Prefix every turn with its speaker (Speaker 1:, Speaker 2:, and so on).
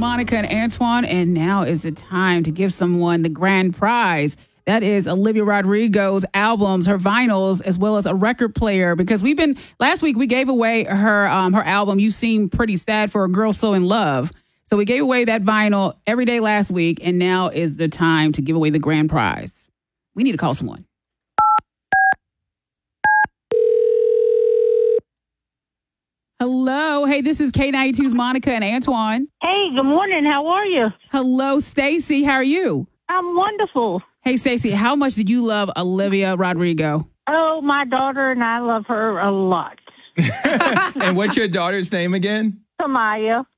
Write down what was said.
Speaker 1: Monica and Antoine, and now is the time to give someone the grand prize. That is Olivia Rodrigo's albums, her vinyls, as well as a record player. Because last week we gave away her album, You Seem Pretty Sad for a Girl So in Love. So we gave away that vinyl every day last week, and now is the time to give away the grand prize. We need to call someone. Hello. Hey, this is K92's Monica and Antoine.
Speaker 2: Hey, good morning. How are you?
Speaker 1: Hello, Stacy. How are you?
Speaker 2: I'm wonderful.
Speaker 1: Hey, Stacy, how much did you love Olivia Rodrigo?
Speaker 2: Oh, my daughter and I love her a lot.
Speaker 3: And what's your daughter's name again?
Speaker 2: Samaya.